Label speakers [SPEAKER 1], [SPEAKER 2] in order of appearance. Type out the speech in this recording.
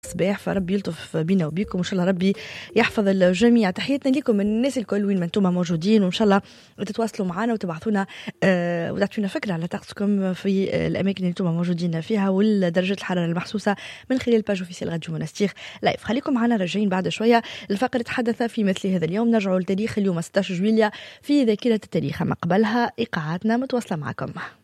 [SPEAKER 1] صباح، فربي يلطف بينا وبيكم وإن شاء الله ربي يحفظ الجميع. تحياتنا لكم من الناس الكل وين ما انتم موجودين، وإن شاء الله تتواصلوا معنا وتبعثونا وتعطونا فكرة على طقسكم في الأماكن اللي انتم موجودين فيها والدرجة الحرارة المحسوسة من خلال باج اوفيسيال راديو منستير لايف. خليكم معنا راجعين بعد شوية الفقرة تحدث في مثل هذا اليوم. نرجعوا لتاريخ اليوم 16 جويليا في ذاكرة التاريخ، ما قبلها إيقاعاتنا متواصلة معكم.